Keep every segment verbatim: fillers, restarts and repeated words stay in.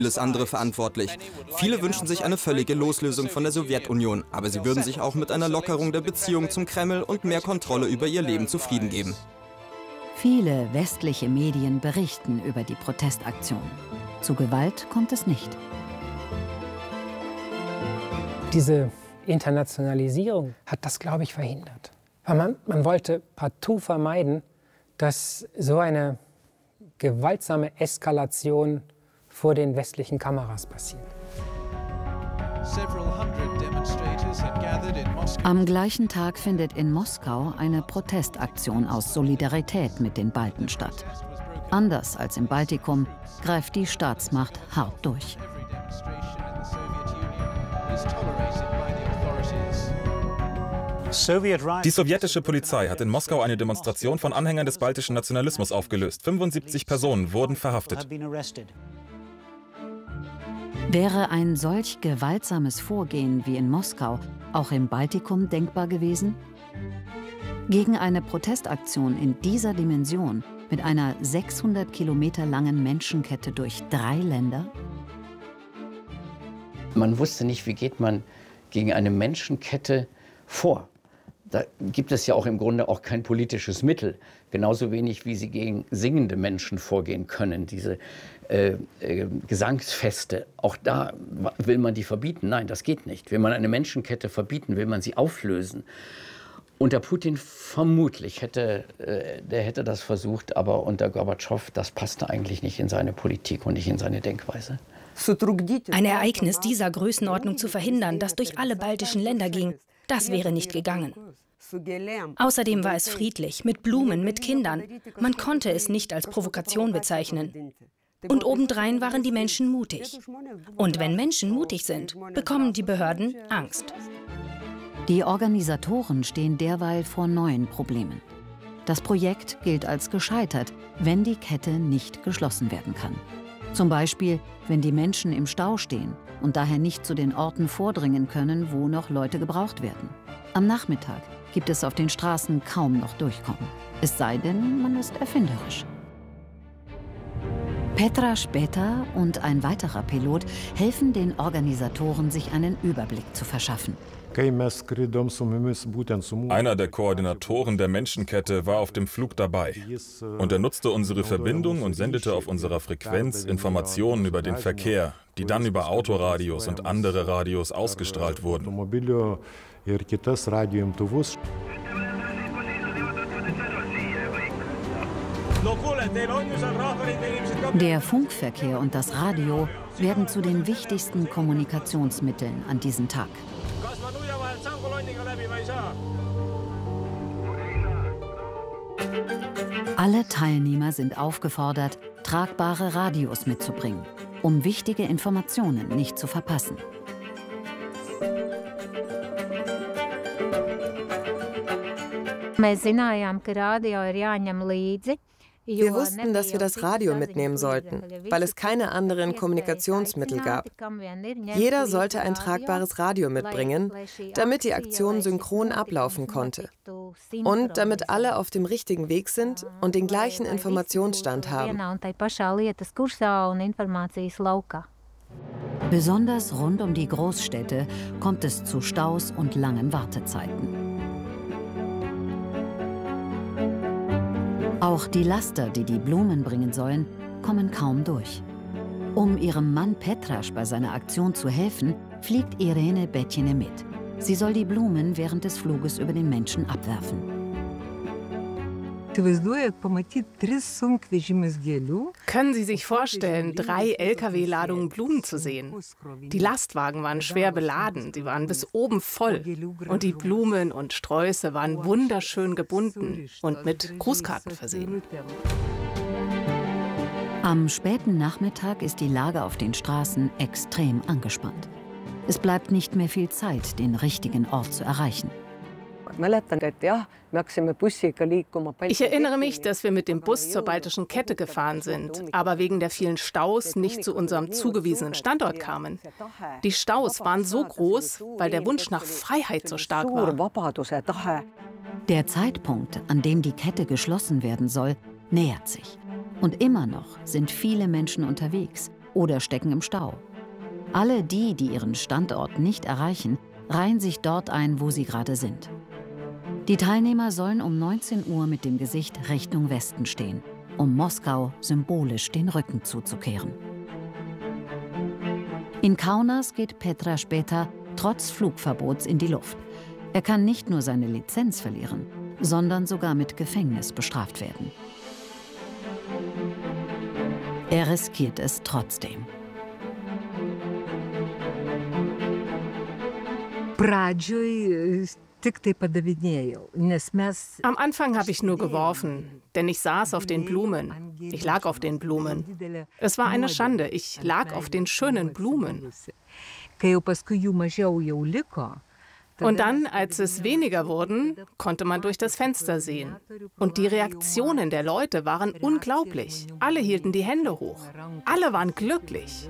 vieles andere verantwortlich. Viele wünschen sich eine völlige Loslösung von der Sowjetunion, aber sie würden sich auch mit einer Lockerung der Beziehung zum Kreml und mehr Kontrolle über ihr Leben zufrieden geben. Viele westliche Medien berichten über die Protestaktion. Zu Gewalt kommt es nicht. Diese Internationalisierung hat das, glaube ich, verhindert. Weil man, man wollte partout vermeiden, dass so eine gewaltsame Eskalation vor den westlichen Kameras passiert. Am gleichen Tag findet in Moskau eine Protestaktion aus Solidarität mit den Balten statt. Anders als im Baltikum greift die Staatsmacht hart durch. Die sowjetische Polizei hat in Moskau eine Demonstration von Anhängern des baltischen Nationalismus aufgelöst. fünfundsiebzig Personen wurden verhaftet. Wäre ein solch gewaltsames Vorgehen wie in Moskau auch im Baltikum denkbar gewesen? Gegen eine Protestaktion in dieser Dimension mit einer sechshundert Kilometer langen Menschenkette durch drei Länder? Man wusste nicht, wie geht man gegen eine Menschenkette vor. Da gibt es ja auch im Grunde auch kein politisches Mittel. Genauso wenig, wie sie gegen singende Menschen vorgehen können. Diese äh, äh, Gesangsfeste, auch da will man die verbieten. Nein, das geht nicht. Will man eine Menschenkette verbieten, will man sie auflösen. Unter Putin vermutlich hätte, äh, der hätte das versucht, aber unter Gorbatschow, das passte eigentlich nicht in seine Politik und nicht in seine Denkweise. Ein Ereignis dieser Größenordnung zu verhindern, das durch alle baltischen Länder ging, das wäre nicht gegangen. Außerdem war es friedlich, mit Blumen, mit Kindern. Man konnte es nicht als Provokation bezeichnen. Und obendrein waren die Menschen mutig. Und wenn Menschen mutig sind, bekommen die Behörden Angst. Die Organisatoren stehen derweil vor neuen Problemen. Das Projekt gilt als gescheitert, wenn die Kette nicht geschlossen werden kann. Zum Beispiel, wenn die Menschen im Stau stehen und daher nicht zu den Orten vordringen können, wo noch Leute gebraucht werden. Am Nachmittag gibt es auf den Straßen kaum noch Durchkommen. Es sei denn, man ist erfinderisch. Petra Später und ein weiterer Pilot helfen den Organisatoren, sich einen Überblick zu verschaffen. Einer der Koordinatoren der Menschenkette war auf dem Flug dabei. Und er nutzte unsere Verbindung und sendete auf unserer Frequenz Informationen über den Verkehr, die dann über Autoradios und andere Radios ausgestrahlt wurden. Der Funkverkehr und das Radio werden zu den wichtigsten Kommunikationsmitteln an diesem Tag. Alle Teilnehmer sind aufgefordert, tragbare Radios mitzubringen, um wichtige Informationen nicht zu verpassen. Wir wussten, dass wir das Radio mitnehmen sollten, weil es keine anderen Kommunikationsmittel gab. Jeder sollte ein tragbares Radio mitbringen, damit die Aktion synchron ablaufen konnte. Und damit alle auf dem richtigen Weg sind und den gleichen Informationsstand haben. Besonders rund um die Großstädte kommt es zu Staus und langen Wartezeiten. Auch die Laster, die die Blumen bringen sollen, kommen kaum durch. Um ihrem Mann Petrasch bei seiner Aktion zu helfen, fliegt Irene Betjene mit. Sie soll die Blumen während des Fluges über den Menschen abwerfen. Können Sie sich vorstellen, drei L K W-Ladungen Blumen zu sehen? Die Lastwagen waren schwer beladen, sie waren bis oben voll. Und die Blumen und Sträuße waren wunderschön gebunden und mit Grußkarten versehen. Am späten Nachmittag ist die Lage auf den Straßen extrem angespannt. Es bleibt nicht mehr viel Zeit, den richtigen Ort zu erreichen. Ich erinnere mich, dass wir mit dem Bus zur baltischen Kette gefahren sind, aber wegen der vielen Staus nicht zu unserem zugewiesenen Standort kamen. Die Staus waren so groß, weil der Wunsch nach Freiheit so stark war. Der Zeitpunkt, an dem die Kette geschlossen werden soll, nähert sich. Und immer noch sind viele Menschen unterwegs, oder stecken im Stau. Alle die, die ihren Standort nicht erreichen, reihen sich dort ein, wo sie gerade sind. Die Teilnehmer sollen um neunzehn Uhr mit dem Gesicht Richtung Westen stehen, um Moskau symbolisch den Rücken zuzukehren. In Kaunas geht Petra später trotz Flugverbots in die Luft. Er kann nicht nur seine Lizenz verlieren, sondern sogar mit Gefängnis bestraft werden. Er riskiert es trotzdem. Am Anfang habe ich nur geworfen, denn ich saß auf den Blumen. Ich lag auf den Blumen. Es war eine Schande, ich lag auf den schönen Blumen. Und dann, als es weniger wurden, konnte man durch das Fenster sehen. Und die Reaktionen der Leute waren unglaublich. Alle hielten die Hände hoch. Alle waren glücklich.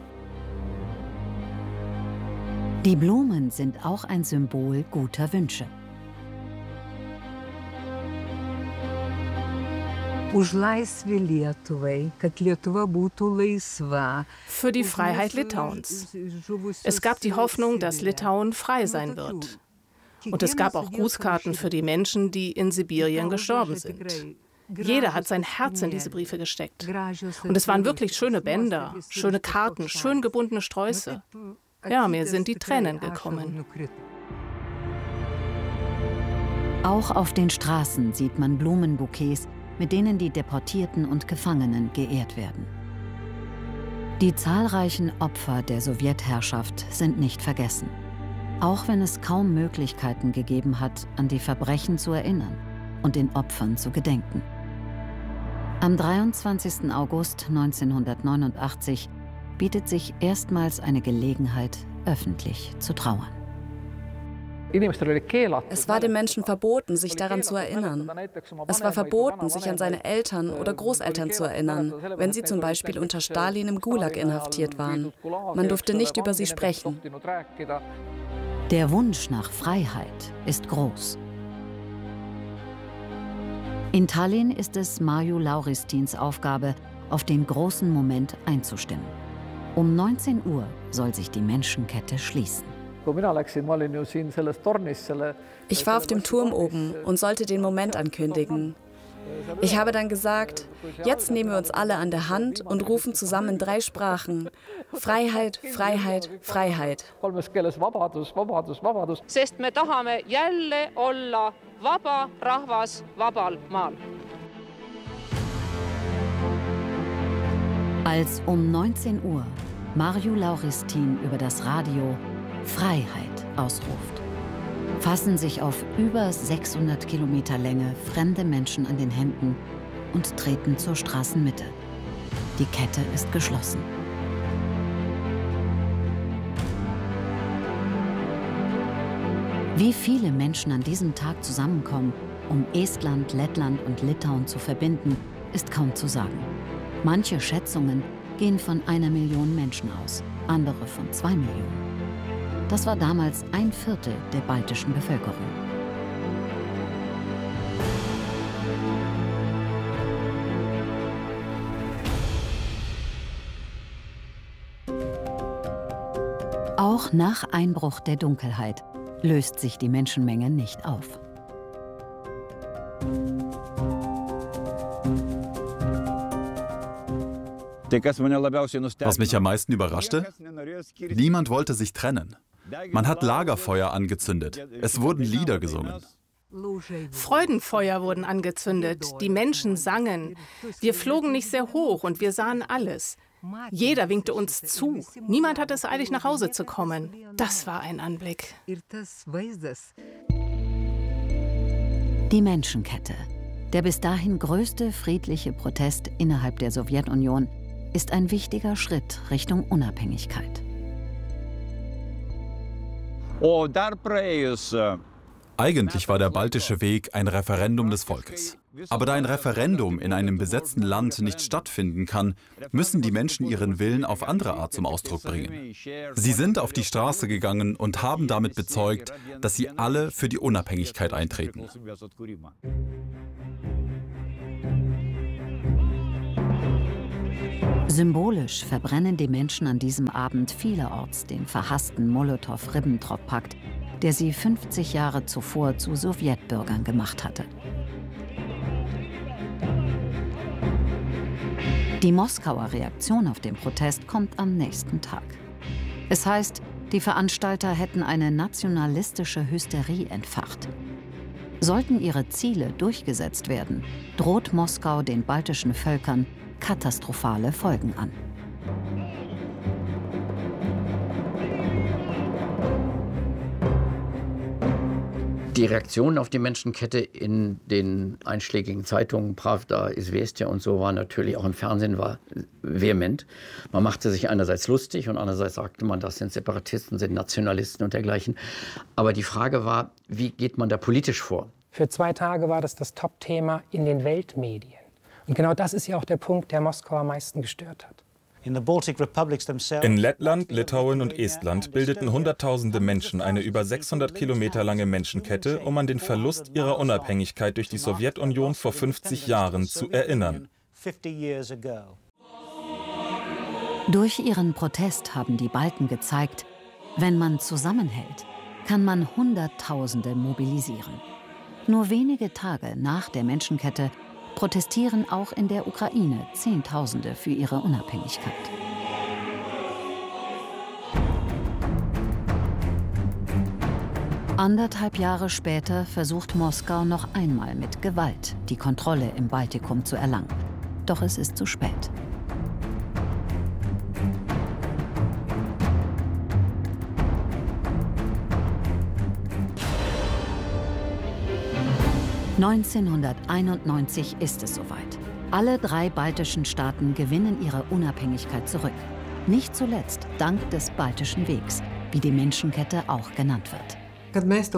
Die Blumen sind auch ein Symbol guter Wünsche. Für die Freiheit Litauens. Es gab die Hoffnung, dass Litauen frei sein wird. Und es gab auch Grußkarten für die Menschen, die in Sibirien gestorben sind. Jeder hat sein Herz in diese Briefe gesteckt. Und es waren wirklich schöne Bänder, schöne Karten, schön gebundene Sträuße. Ja, mir sind die Tränen gekommen. Auch auf den Straßen sieht man Blumenbouquets, mit denen die Deportierten und Gefangenen geehrt werden. Die zahlreichen Opfer der Sowjetherrschaft sind nicht vergessen, auch wenn es kaum Möglichkeiten gegeben hat, an die Verbrechen zu erinnern und den Opfern zu gedenken. Am dreiundzwanzigsten August neunzehnhundertneunundachtzig bietet sich erstmals eine Gelegenheit, öffentlich zu trauern. Es war den Menschen verboten, sich daran zu erinnern. Es war verboten, sich an seine Eltern oder Großeltern zu erinnern, wenn sie zum Beispiel unter Stalin im Gulag inhaftiert waren. Man durfte nicht über sie sprechen. Der Wunsch nach Freiheit ist groß. In Tallinn ist es Marju Lauristins Aufgabe, auf den großen Moment einzustimmen. Um neunzehn Uhr soll sich die Menschenkette schließen. Ich war auf dem Turm oben und sollte den Moment ankündigen. Ich habe dann gesagt, jetzt nehmen wir uns alle an der Hand und rufen zusammen in drei Sprachen. Freiheit, Freiheit, Freiheit. Sest me tahame jälle olla vaba rahvas vabal maal. Als um neunzehn Uhr Marju Lauristin über das Radio Freiheit ausruft, fassen sich auf über sechshundert Kilometer Länge fremde Menschen an den Händen und treten zur Straßenmitte. Die Kette ist geschlossen. Wie viele Menschen an diesem Tag zusammenkommen, um Estland, Lettland und Litauen zu verbinden, ist kaum zu sagen. Manche Schätzungen gehen von einer Million Menschen aus, andere von zwei Millionen. Das war damals ein Viertel der baltischen Bevölkerung. Auch nach Einbruch der Dunkelheit löst sich die Menschenmenge nicht auf. Was mich am meisten überraschte? Niemand wollte sich trennen. Man hat Lagerfeuer angezündet. Es wurden Lieder gesungen. Freudenfeuer wurden angezündet. Die Menschen sangen. Wir flogen nicht sehr hoch und wir sahen alles. Jeder winkte uns zu. Niemand hatte es eilig, nach Hause zu kommen. Das war ein Anblick. Die Menschenkette, der bis dahin größte friedliche Protest innerhalb der Sowjetunion, ist ein wichtiger Schritt Richtung Unabhängigkeit. Eigentlich war der baltische Weg ein Referendum des Volkes. Aber da ein Referendum in einem besetzten Land nicht stattfinden kann, müssen die Menschen ihren Willen auf andere Art zum Ausdruck bringen. Sie sind auf die Straße gegangen und haben damit bezeugt, dass sie alle für die Unabhängigkeit eintreten. Symbolisch verbrennen die Menschen an diesem Abend vielerorts den verhassten Molotow-Ribbentrop-Pakt, der sie fünfzig Jahre zuvor zu Sowjetbürgern gemacht hatte. Die Moskauer Reaktion auf den Protest kommt am nächsten Tag. Es heißt, die Veranstalter hätten eine nationalistische Hysterie entfacht. Sollten ihre Ziele durchgesetzt werden, droht Moskau den baltischen Völkern katastrophale Folgen an. Die Reaktion auf die Menschenkette in den einschlägigen Zeitungen, Pravda, Izvestia und so, war natürlich auch im Fernsehen war vehement. Man machte sich einerseits lustig und andererseits sagte man, das sind Separatisten, sind Nationalisten und dergleichen. Aber die Frage war, wie geht man da politisch vor? Für zwei Tage war das das Top-Thema in den Weltmedien. Und genau das ist ja auch der Punkt, der Moskau am meisten gestört hat. In Lettland, Litauen und Estland bildeten Hunderttausende Menschen eine über sechshundert Kilometer lange Menschenkette, um an den Verlust ihrer Unabhängigkeit durch die Sowjetunion vor fünfzig Jahren zu erinnern. Durch ihren Protest haben die Balten gezeigt, wenn man zusammenhält, kann man Hunderttausende mobilisieren. Nur wenige Tage nach der Menschenkette protestieren auch in der Ukraine Zehntausende für ihre Unabhängigkeit. Anderthalb Jahre später versucht Moskau noch einmal mit Gewalt die Kontrolle im Baltikum zu erlangen. Doch es ist zu spät. neunzehnhunderteinundneunzig ist es soweit. Alle drei baltischen Staaten gewinnen ihre Unabhängigkeit zurück. Nicht zuletzt dank des Baltischen Wegs, wie die Menschenkette auch genannt wird.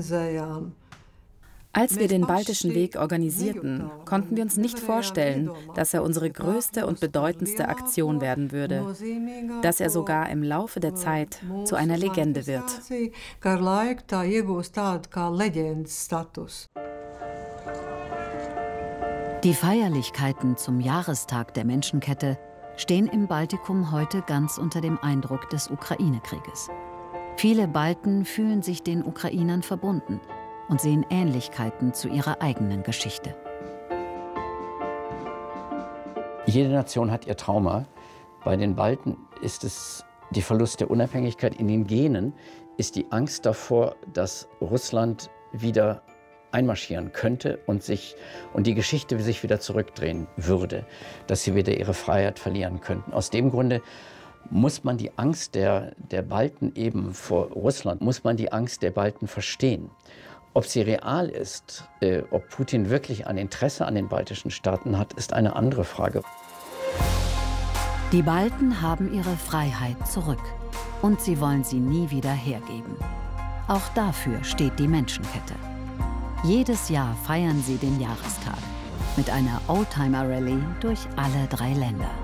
Als wir den Baltischen Weg organisierten, konnten wir uns nicht vorstellen, dass er unsere größte und bedeutendste Aktion werden würde, dass er sogar im Laufe der Zeit zu einer Legende wird. Die Feierlichkeiten zum Jahrestag der Menschenkette stehen im Baltikum heute ganz unter dem Eindruck des Ukraine-Krieges. Viele Balten fühlen sich den Ukrainern verbunden und sehen Ähnlichkeiten zu ihrer eigenen Geschichte. Jede Nation hat ihr Trauma. Bei den Balten ist es die Verlust der Unabhängigkeit. In den Genen ist die Angst davor, dass Russland wieder einmarschieren könnte und, sich, und die Geschichte sich wieder zurückdrehen würde, dass sie wieder ihre Freiheit verlieren könnten. Aus dem Grunde muss man die Angst der, der Balten eben vor Russland, muss man die Angst der Balten verstehen. Ob sie real ist, äh, ob Putin wirklich ein Interesse an den baltischen Staaten hat, ist eine andere Frage. Die Balten haben ihre Freiheit zurück und sie wollen sie nie wieder hergeben. Auch dafür steht die Menschenkette. Jedes Jahr feiern sie den Jahrestag mit einer Oldtimer-Rallye durch alle drei Länder.